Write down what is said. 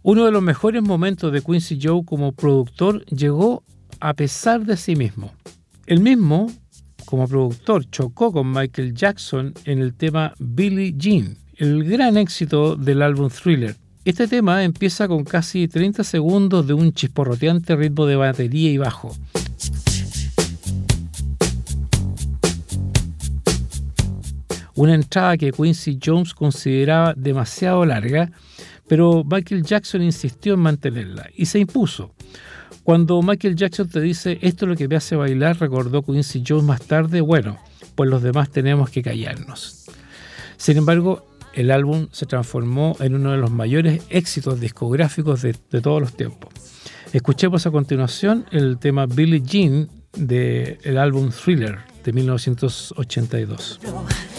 Uno de los mejores momentos de Quincy Jones como productor llegó a pesar de sí mismo. Él mismo, como productor, chocó con Michael Jackson en el tema Billie Jean, el gran éxito del álbum Thriller. Este tema empieza con casi 30 segundos de un chisporroteante ritmo de batería y bajo. Una entrada que Quincy Jones consideraba demasiado larga, pero Michael Jackson insistió en mantenerla y se impuso. Cuando Michael Jackson te dice esto es lo que me hace bailar, recordó Quincy Jones más tarde, bueno, pues los demás tenemos que callarnos. Sin embargo, el álbum se transformó en uno de los mayores éxitos discográficos de todos los tiempos. Escuchemos a continuación el tema Billie Jean del álbum Thriller de 1982.